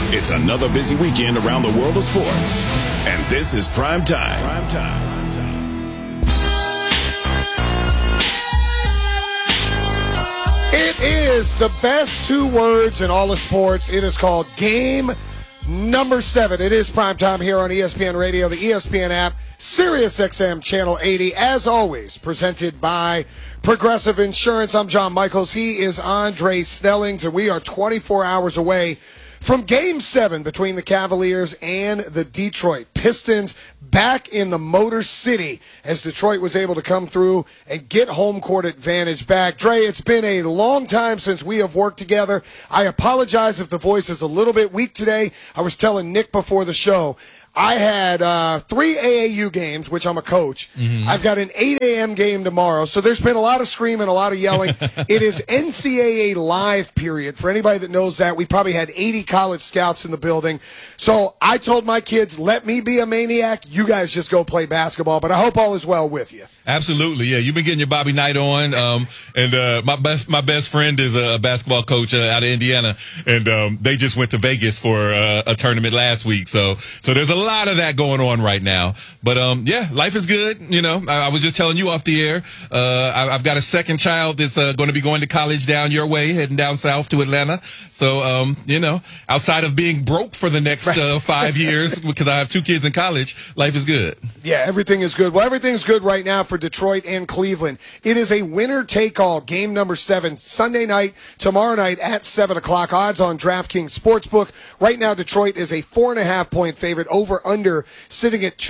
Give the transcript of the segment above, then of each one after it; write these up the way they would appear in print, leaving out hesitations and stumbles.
It's another busy weekend around the world of sports. And this is Prime Time. It is the best two words in all of sports. It is called Game Number 7. It is Prime Time here on ESPN Radio, the ESPN app, Sirius XM Channel 80, as always, presented by Progressive Insurance. I'm John Michaels. He is Andre Snellings, and we are 24 hours away from Game 7 between the Cavaliers and the Detroit Pistons, back in the Motor City as Detroit was able to come through and get home court advantage back. Dre, it's been a long time since we have worked together. I apologize if the voice is a little bit weak today. I was telling Nick before the show, I had 3 AAU games, which I'm a coach. Mm-hmm. I've got an 8 a.m. game tomorrow, so there's been a lot of screaming, a lot of yelling. It is NCAA live period. For anybody that knows that, we probably had 80 college scouts in the building. So I told my kids, let me be a maniac. You guys just go play basketball. But I hope all is well with you. Absolutely, yeah. You've been getting your Bobby Knight on, and my best friend is a basketball coach out of Indiana, and they just went to Vegas for a tournament last week. So there's a lot of that going on right now. But yeah, life is good. You know, I was just telling you off the air. I've got a second child that's going to be going to college down your way, heading down south to Atlanta. So you know, outside of being broke for the next 5 years because I have 2 kids in college, life is good. Yeah, everything is good. Well, everything's good right now for Detroit and Cleveland. It is a winner-take-all, Game Number 7, Sunday night, tomorrow night at 7 o'clock. Odds on DraftKings Sportsbook. Right now, Detroit is a 4.5-point favorite. Over-under sitting at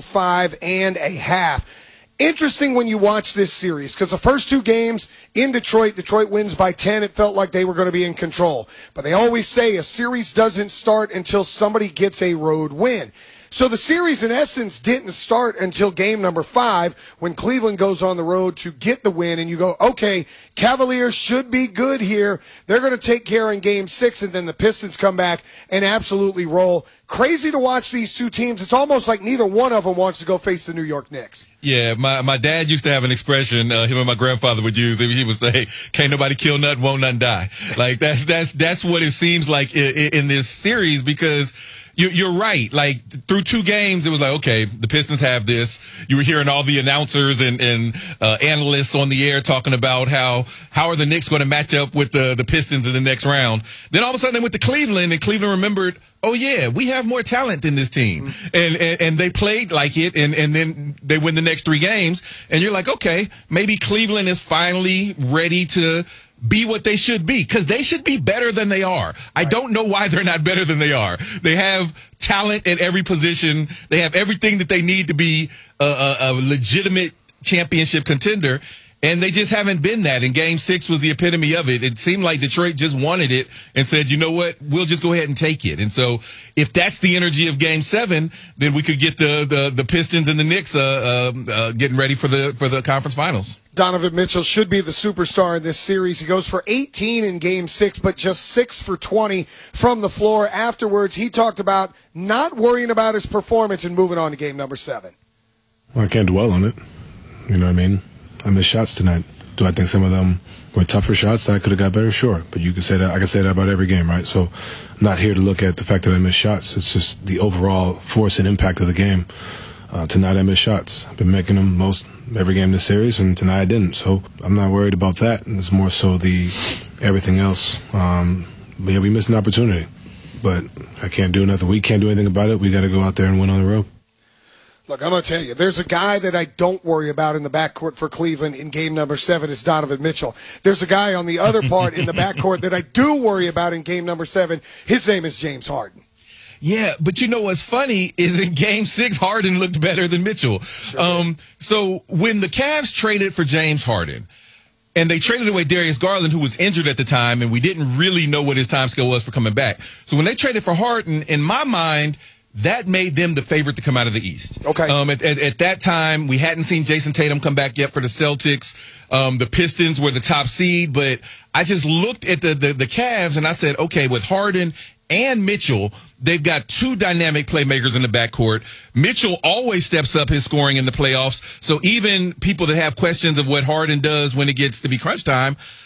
205.5. Interesting when you watch this series, because the first 2 games in Detroit wins by 10. It felt like they were going to be in control. But they always say a series doesn't start until somebody gets a road win. So the series, in essence, didn't start until Game Number 5 when Cleveland goes on the road to get the win, and you go, okay, Cavaliers should be good here. They're going to take care in Game 6, and then the Pistons come back and absolutely roll. Crazy to watch these 2 teams. It's almost like neither one of them wants to go face the New York Knicks. Yeah, my dad used to have an expression him and my grandfather would use. He would say, "Can't nobody kill nothing, won't nothing die." Like that's what it seems like in this series, because you're right. Like through 2 games, it was like, okay, the Pistons have this. You were hearing all the announcers and analysts on the air talking about how are the Knicks going to match up with the Pistons in the next round. Then all of a sudden they went to Cleveland, and Cleveland remembered, oh yeah, we have more talent than this team, and they played like it, and then they win the next 3 games, and you're like, okay, maybe Cleveland is finally ready to be what they should be, because they should be better than they are. I don't know why they're not better than they are. They have talent at every position. They have everything that they need to be a legitimate championship contender. And they just haven't been that. And Game 6 was the epitome of it. It seemed like Detroit just wanted it and said, you know what, we'll just go ahead and take it. And so if that's the energy of Game 7, then we could get the Pistons and the Knicks getting ready for the conference finals. Donovan Mitchell should be the superstar in this series. He goes for 18 in Game 6, but just 6 for 20 from the floor. Afterwards, he talked about not worrying about his performance and moving on to Game Number 7. Well, I can't dwell on it. You know what I mean? I missed shots tonight. Do I think some of them were tougher shots that I could have got better? Sure. But you can say that. I can say that about every game, right? So I'm not here to look at the fact that I missed shots. It's just the overall force and impact of the game. Tonight I missed shots. I've been making them most every game in this series, and tonight I didn't. So I'm not worried about that. It's more so the everything else. Yeah, we missed an opportunity. But I can't do nothing. We can't do anything about it. We got to go out there and win on the road. Look, I'm going to tell you, there's a guy that I don't worry about in the backcourt for Cleveland in Game Number 7 is Donovan Mitchell. There's a guy on the other part in the backcourt that I do worry about in Game Number 7. His name is James Harden. Yeah, but you know what's funny is in Game 6, Harden looked better than Mitchell. Sure so when the Cavs traded for James Harden, and they traded away Darius Garland, who was injured at the time, and we didn't really know what his time scale was for coming back. So when they traded for Harden, in my mind, that made them the favorite to come out of the East. Okay. At that time, we hadn't seen Jason Tatum come back yet for the Celtics. The Pistons were the top seed, but I just looked at the Cavs and I said, okay, with Harden and Mitchell, they've got 2 dynamic playmakers in the backcourt. Mitchell always steps up his scoring in the playoffs. So even people that have questions of what Harden does when it gets to be crunch time,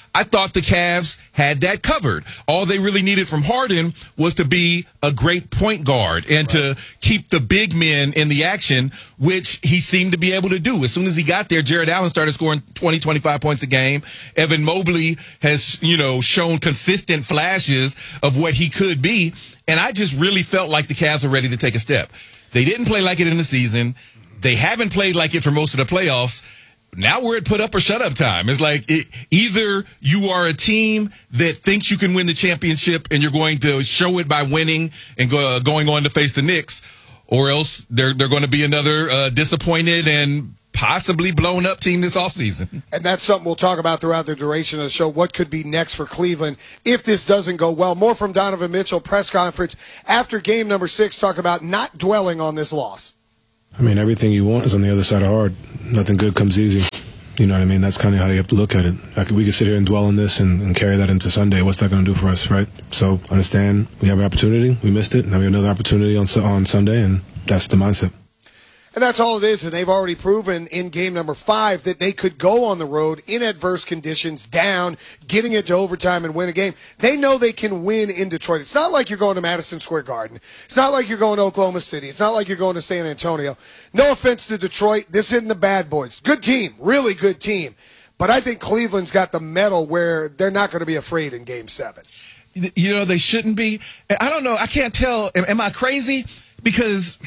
I thought the Cavs had that covered. All they really needed from Harden was to be a great point guard and to keep the big men in the action, which he seemed to be able to do. As soon as he got there, Jared Allen started scoring 20, 25 points a game. Evan Mobley has, shown consistent flashes of what he could be. And I just really felt like the Cavs were ready to take a step. They didn't play like it in the season. They haven't played like it for most of the playoffs. Now we're at put up or shut up time. It's like either you are a team that thinks you can win the championship and you're going to show it by winning and going on to face the Knicks, or else they're going to be another disappointed and possibly blown up team this offseason. And that's something we'll talk about throughout the duration of the show. What could be next for Cleveland if this doesn't go well? More from Donovan Mitchell, press conference after game number 6, talked about not dwelling on this loss. I mean, everything you want is on the other side of hard. Nothing good comes easy. You know what I mean? That's kind of how you have to look at it. We could sit here and dwell on this and carry that into Sunday. What's that going to do for us, right? So understand we have an opportunity. We missed it. Now we have another opportunity on Sunday, and that's the mindset. And that's all it is, and they've already proven in game number 5 that they could go on the road in adverse conditions, down, getting it to overtime and win a game. They know they can win in Detroit. It's not like you're going to Madison Square Garden. It's not like you're going to Oklahoma City. It's not like you're going to San Antonio. No offense to Detroit. This isn't the bad boys. Good team, really good team. But I think Cleveland's got the mettle where they're not going to be afraid in game 7. They shouldn't be. I don't know. I can't tell. Am I crazy? Because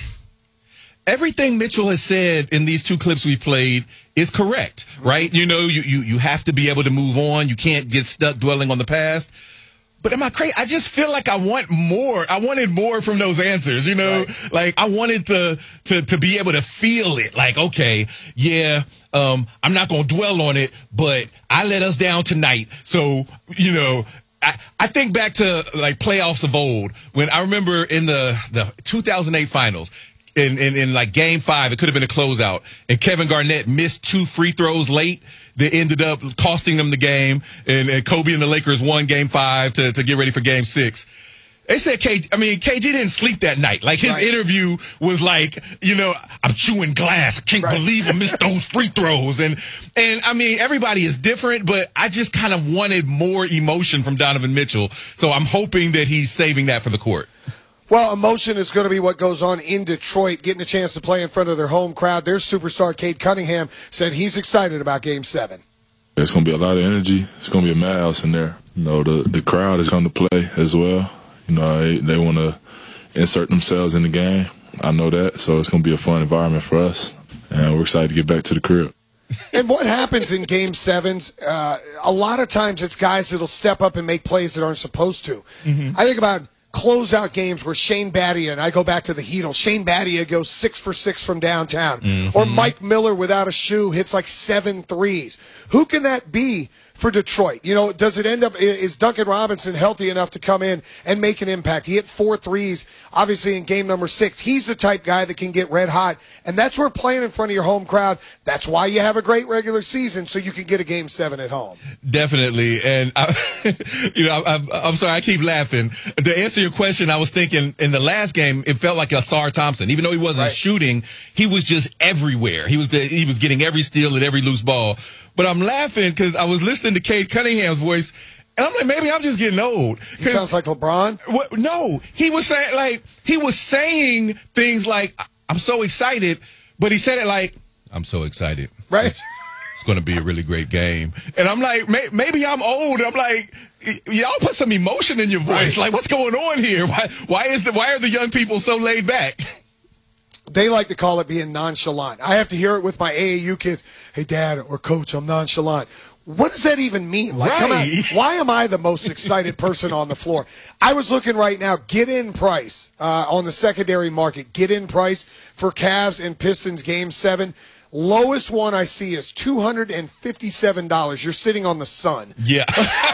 everything Mitchell has said in these 2 clips we've played is correct, right? You have to be able to move on. You can't get stuck dwelling on the past. But am I crazy? I just feel like I want more. I wanted more from those answers, Right. Like I wanted to be able to feel it. Like, okay, yeah, I'm not going to dwell on it, but I let us down tonight. So, I think back to like playoffs of old when I remember in the 2008 finals, in like game 5, it could have been a closeout, and Kevin Garnett missed 2 free throws late that ended up costing them the game, and Kobe and the Lakers won game 5 to get ready for game 6. They said KG didn't sleep that night. Like his interview was like, I'm chewing glass. I can't believe I missed those free throws. And I mean, everybody is different, but I just kind of wanted more emotion from Donovan Mitchell. So I'm hoping that he's saving that for the court. Well, emotion is going to be what goes on in Detroit, getting a chance to play in front of their home crowd. Their superstar, Cade Cunningham, said he's excited about Game 7. There's going to be a lot of energy. It's going to be a madhouse in there. The crowd is going to play as well. They want to insert themselves in the game. I know that, so it's going to be a fun environment for us, and we're excited to get back to the crib. And what happens in Game 7s, a lot of times it's guys that'll step up and make plays that aren't supposed to. Mm-hmm. I think about closeout games where Shane Battier, and I go back to the Heatles, Shane Battier goes 6 for 6 from downtown. Mm-hmm. Or Mike Miller without a shoe hits like 7 threes. Who can that be for Detroit? Does it end up, is Duncan Robinson healthy enough to come in and make an impact? He hit 4 threes, obviously, in game number 6. He's the type guy that can get red hot, and that's where playing in front of your home crowd, that's why you have a great regular season, so you can get a Game 7 at home. Definitely, and I'm sorry, I keep laughing. To answer your question, I was thinking in the last game, it felt like Asar Thompson. Even though he wasn't shooting, he was just everywhere. He was getting every steal and every loose ball. But I'm laughing because I was listening to Cade Cunningham's voice, and I'm like, maybe I'm just getting old. He sounds like LeBron? No, he was saying things like, I'm so excited, but he said it like, I'm so excited. Right. It's going to be a really great game. And I'm like, maybe I'm old. I'm like, y'all put some emotion in your voice. Right. Like, what's going on here? Why are the young people so laid back? They like to call it being nonchalant. I have to hear it with my AAU kids. Hey, Dad or Coach, I'm nonchalant. What does that even mean? Like, come on, why am I the most excited person on the floor? I was looking right now, get-in price on the secondary market. Get-in price for Cavs and Pistons Game 7. Lowest one I see is $257. You're sitting on the sun. Yeah.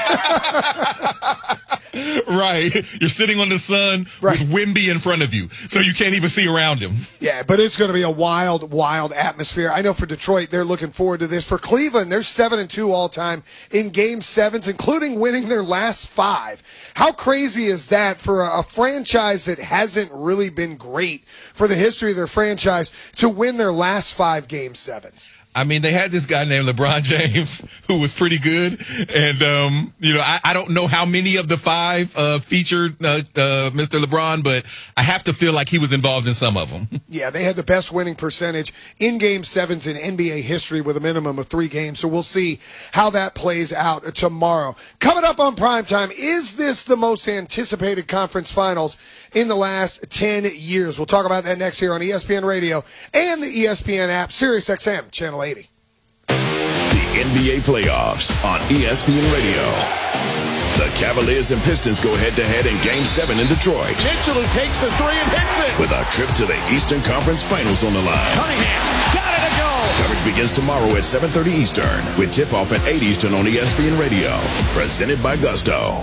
Right. You're sitting on the sun with Wemby in front of you, so you can't even see around him. Yeah, but it's going to be a wild, wild atmosphere. I know for Detroit, they're looking forward to this. For Cleveland, they're 7-2 all-time in Game 7s, including winning their last 5. How crazy is that for a franchise that hasn't really been great for the history of their franchise to win their last 5 Game 7s? I mean, they had this guy named LeBron James who was pretty good. And, I don't know how many of the 5 featured Mr. LeBron, but I have to feel like he was involved in some of them. Yeah, they had the best winning percentage in Game 7s in NBA history with a minimum of 3 games. So we'll see how that plays out tomorrow. Coming up on Primetime, is this the most anticipated conference finals in the last 10 years? We'll talk about that next here on ESPN Radio and the ESPN app, SiriusXM, Channel 80. The NBA playoffs on ESPN Radio. The Cavaliers and Pistons go head-to-head in Game 7 in Detroit. Mitchell, who takes the 3 and hits it. With a trip to the Eastern Conference Finals on the line. Cunningham, got it to go. Coverage begins tomorrow at 7:30 Eastern with tip-off at 8 Eastern on ESPN Radio. Presented by Gusto.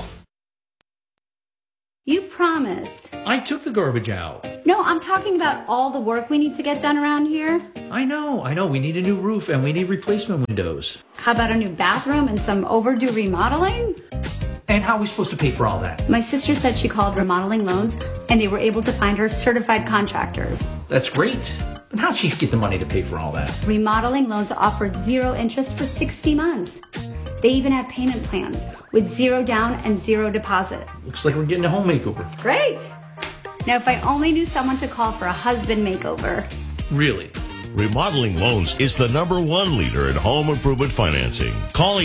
You promised. I took the garbage out. No, I'm talking about all the work we need to get done around here. I know. We need a new roof and we need replacement windows. How about a new bathroom and some overdue remodeling? And how are we supposed to pay for all that? My sister said she called Remodeling Loans and they were able to find her certified contractors. That's great. But how'd she get the money to pay for all that? Remodeling Loans offered 0 interest for 60 months. They even have payment plans with 0 down and 0 deposit. Looks like we're getting a home makeover. Great. Now, if I only knew someone to call for a husband makeover. Really? Remodeling Loans is the #1 leader in home improvement financing. Call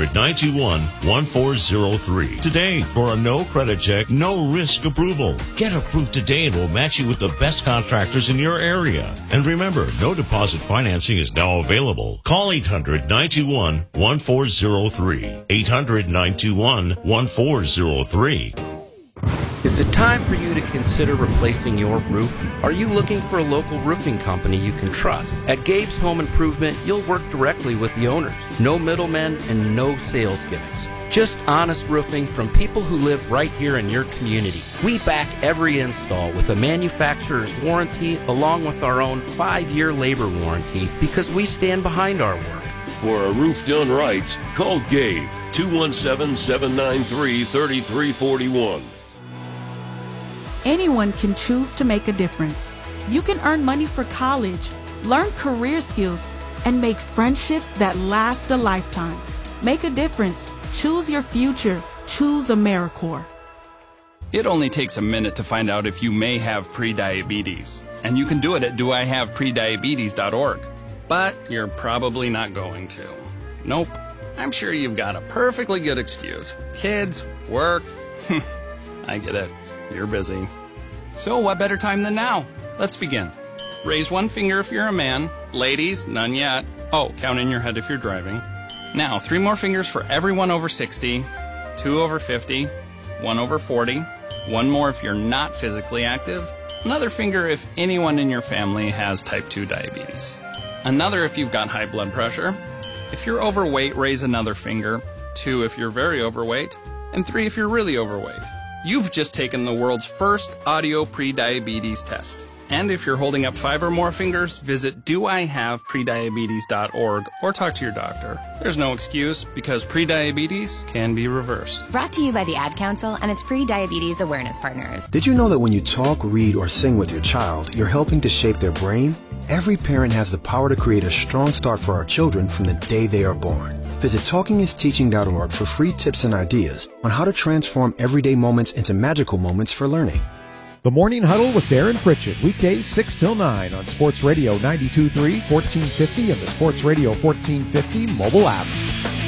800-921-1403 today for a no credit check, no risk approval. Get approved today and we'll match you with the best contractors in your area. And remember, no deposit financing is now available. Call 800-921-1403. 800-921-1403. Is it time for you to consider replacing your roof? Are you looking for a local roofing company you can trust? At Gabe's Home Improvement, you'll work directly with the owners. No middlemen and no sales gimmicks. Just honest roofing from people who live right here in your community. We back every install with a manufacturer's warranty along with our own 5-year labor warranty because we stand behind our work. For a roof done right, call Gabe, 217-793-3341. Anyone can choose to make a difference. You can earn money for college, learn career skills, and make friendships that last a lifetime. Make a difference. Choose your future. Choose AmeriCorps. It only takes a minute to find out if you may have prediabetes. And you can do it at doihaveprediabetes.org. But you're probably not going to. Nope. I'm sure you've got a perfectly good excuse. Kids, work. I get it. You're busy. So what better time than now? Let's begin. Raise 1 finger if you're a man. Ladies, none yet. Oh, count in your head if you're driving. Now, 3 more fingers for everyone over 60, 2 over 50, 1 over 40, 1 more if you're not physically active, another finger if anyone in your family has type 2 diabetes, another if you've got high blood pressure. If you're overweight, raise another finger, 2 if you're very overweight, and 3 if you're really overweight. You've just taken the world's first audio prediabetes test. And if you're holding up 5 or more fingers, visit doihaveprediabetes.org or talk to your doctor. There's no excuse because prediabetes can be reversed. Brought to you by the Ad Council and its pre-diabetes awareness partners. Did you know that when you talk, read, or sing with your child, you're helping to shape their brain? Every parent has the power to create a strong start for our children from the day they are born. Visit TalkingIsTeaching.org for free tips and ideas on how to transform everyday moments into magical moments for learning. The Morning Huddle with Darren Pritchett, weekdays 6 till 9 on Sports Radio 92.3, 1450, and the Sports Radio 1450 mobile app.